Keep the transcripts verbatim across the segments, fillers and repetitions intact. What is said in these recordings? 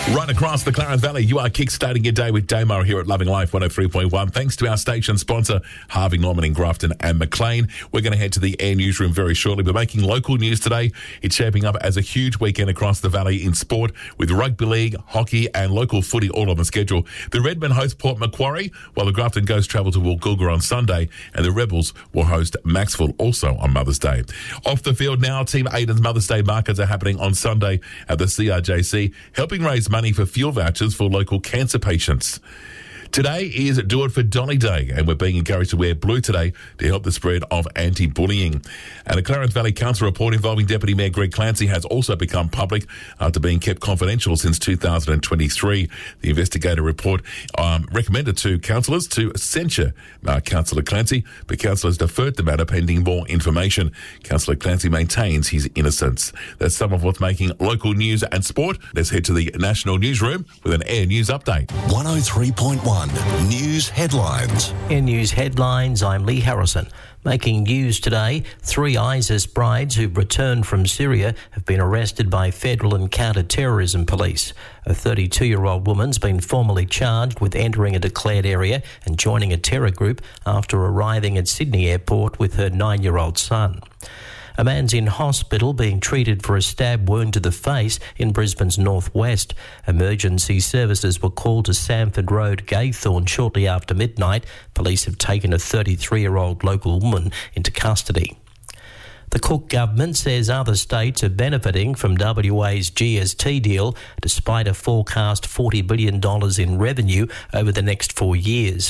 Right across the Clarence Valley, you are kickstarting your day with Damo here at Loving Life one oh three point one. Thanks to our station sponsor, Harvey Norman in Grafton and Maclean. We're going to head to the Air Newsroom very shortly. We're making local news today. It's shaping up as a huge weekend across the valley in sport with rugby league, hockey and local footy all on the schedule. The Redmen host Port Macquarie, while the Grafton Ghosts travel to Woolgoolga on Sunday, and the Rebels will host Maxwell also on Mother's Day. Off the field now, Team Aiden's Mother's Day markers are happening on Sunday at the C R J C, helping raise money for fuel vouchers for local cancer patients. Today is Do It for Dolly Day, and we're being encouraged to wear blue today to help the spread of anti-bullying. And a Clarence Valley Council report involving Deputy Mayor Greg Clancy has also become public after being kept confidential since two thousand twenty-three. The investigator report um, recommended to councillors to censure uh, Councillor Clancy, but councillors deferred the matter pending more information. Councillor Clancy maintains his innocence. That's some of what's making local news and sport. Let's head to the National Newsroom with an Air News update. one oh three point one News Headlines. In News Headlines, I'm Lee Harrison. Making news today, three ISIS brides who've returned from Syria have been arrested by federal and counter-terrorism police. A thirty-two-year-old woman's been formally charged with entering a declared area and joining a terror group after arriving at Sydney Airport with her nine-year-old son. A man's in hospital being treated for a stab wound to the face in Brisbane's northwest. Emergency services were called to Sanford Road, Gaythorne shortly after midnight. Police have taken a thirty-three-year-old local woman into custody. The Cook government says other states are benefiting from W A's G S T deal despite a forecast forty billion dollars in revenue over the next four years.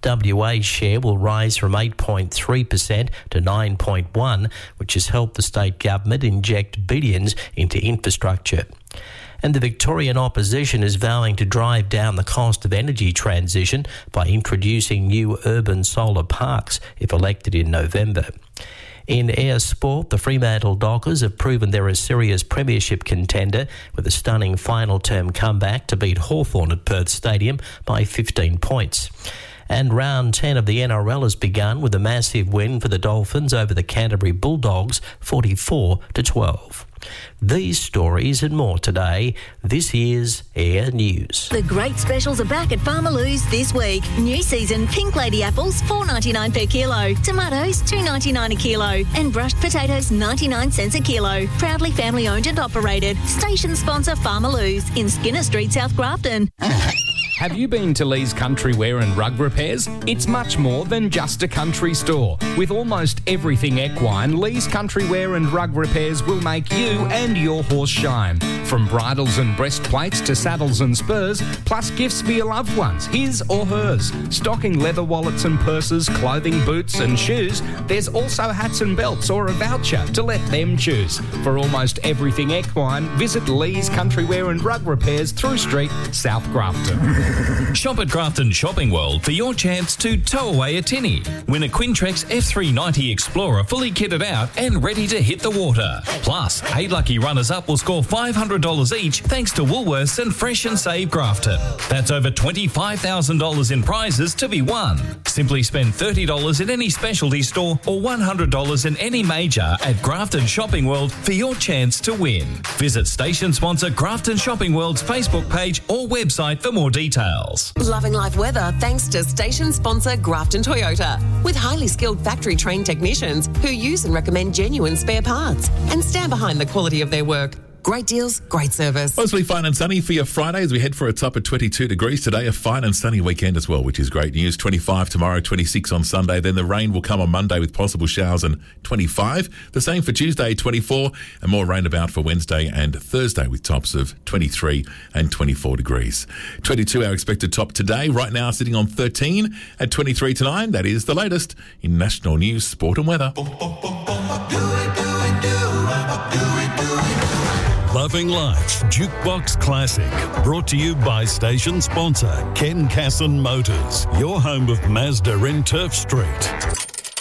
W A's share will rise from eight point three percent to nine point one percent, which has helped the state government inject billions into infrastructure. And the Victorian opposition is vowing to drive down the cost of energy transition by introducing new urban solar parks if elected in November. In air sport, the Fremantle Dockers have proven they're a serious premiership contender with a stunning final term comeback to beat Hawthorn at Perth Stadium by fifteen points. And round ten of the N R L has begun with a massive win for the Dolphins over the Canterbury Bulldogs, forty-four to twelve. These stories and more today. This is Air News. The great specials are back at Farmalou's this week. New season pink lady apples, four dollars ninety-nine per kilo. Tomatoes, two dollars ninety-nine a kilo. And brushed potatoes, ninety-nine cents a kilo. Proudly family owned and operated. Station sponsor Farmalou's in Skinner Street, South Grafton. Have you been to Lee's Country Wear and Rug Repairs? It's much more than just a country store. With almost everything equine, Lee's Country Wear and Rug Repairs will make you and your horse shine. From bridles and breastplates to saddles and spurs, plus gifts for your loved ones, his or hers. Stocking leather wallets and purses, clothing, boots and shoes. There's also hats and belts or a voucher to let them choose. For almost everything equine, visit Lee's Country Wear and Rug Repairs through Street, South Grafton. Shop at Grafton Shopping World for your chance to tow away a tinny. Win a Quintrex F three ninety Explorer fully kitted out and ready to hit the water. Plus, eight lucky runners-up will score five hundred dollars each thanks to Woolworths and Fresh and Save Grafton. That's over twenty-five thousand dollars in prizes to be won. Simply spend thirty dollars in any specialty store or one hundred dollars in any major at Grafton Shopping World for your chance to win. Visit station sponsor Grafton Shopping World's Facebook page or website for more details. Loving life weather thanks to station sponsor Grafton Toyota. With highly skilled factory trained technicians who use and recommend genuine spare parts and stand behind the quality of their work. Great deals, great service. Mostly fine and sunny for your Friday as we head for a top of twenty-two degrees today. A fine and sunny weekend as well, which is great news. twenty-five tomorrow, twenty-six on Sunday. Then the rain will come on Monday with possible showers and twenty-five. The same for Tuesday, twenty-four. And more rain about for Wednesday and Thursday with tops of twenty-three and twenty-four degrees. twenty-two our expected top today. Right now sitting on thirteen at twenty-three tonight. That is the latest in national news, sport and weather. Loving Life Jukebox Classic, brought to you by station sponsor Ken Casson Motors, your home of Mazda in Turf Street.